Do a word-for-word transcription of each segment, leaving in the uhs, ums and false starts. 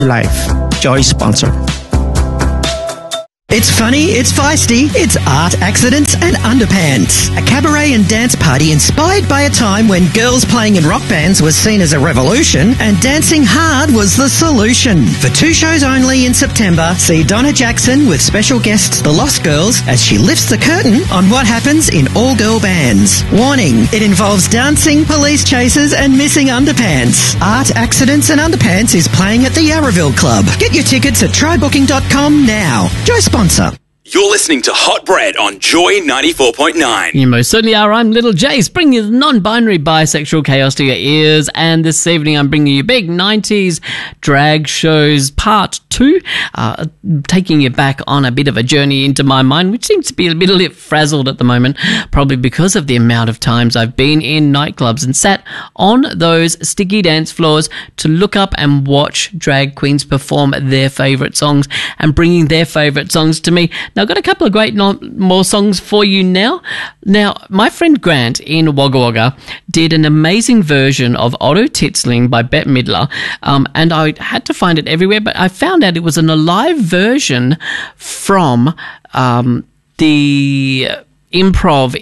life. Joy sponsor. It's funny, it's feisty, it's art, accidents and underpants. A cabaret and dance party inspired by a time when girls playing in rock bands was seen as a revolution and dancing hard was the solution. For two shows only in September, see Donna Jackson with special guests The Lost Girls as she lifts the curtain on what happens in all-girl bands. Warning, it involves dancing, police chases and missing underpants. Art, Accidents and Underpants is playing at the Yarraville Club. Get your tickets at try booking dot com now. Joy sponsor. You're listening to Hot Bread on Joy ninety-four point nine. You most certainly are. I'm Little Jace, bringing you the non-binary bisexual chaos to your ears. And this evening I'm bringing you big nineties drag shows part two, uh, taking you back on a bit of a journey into my mind, which seems to be a bit, a bit frazzled at the moment, probably because of the amount of times I've been in nightclubs and sat on those sticky dance floors to look up and watch drag queens perform their favourite songs and bringing their favourite songs to me. Now, I've got a couple of great no- more songs for you now. Now, my friend Grant in Wagga Wagga did an amazing version of Otto Titzling by Bette Midler, um, and I had to find it everywhere, but I found out it was an alive version from um, the improv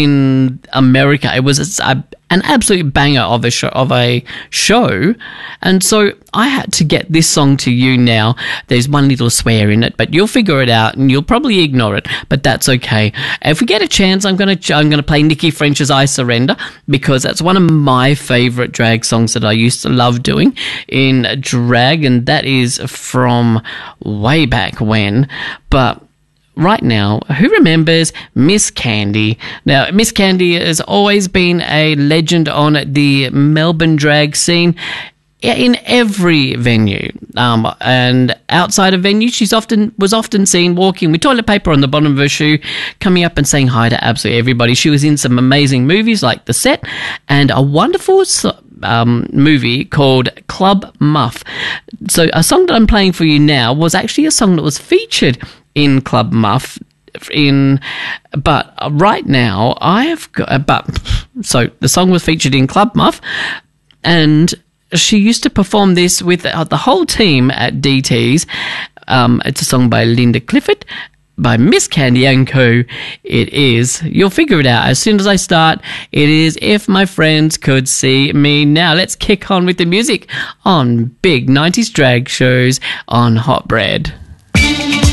in America. It was a, an absolute banger of a show, of a show, and so I had to get this song to you now. There's one little swear in it, but you'll figure it out, and you'll probably ignore it, but that's okay. If we get a chance, I'm gonna I'm gonna play Nikki French's "I Surrender" because that's one of my favourite drag songs that I used to love doing in drag, and that is from way back when, but. Right now, who remembers Miss Candy? Now, Miss Candy has always been a legend on the Melbourne drag scene in every venue. Um, and outside of venues, she's often was often seen walking with toilet paper on the bottom of her shoe, coming up and saying hi to absolutely everybody. She was in some amazing movies like The Set and a wonderful Um, movie called Club Muff. So a song that I'm playing for you now was actually a song that was featured in Club Muff in but right now I have got but so the song was featured in Club Muff, and she used to perform this with uh, the whole team at D T's. Um, it's a song by Linda Clifford, by Miss Candy and Co. It is, you'll figure it out as soon as I start, it is If My Friends Could See Me. Now let's kick on with the music on big nineties drag shows on Hot Bread.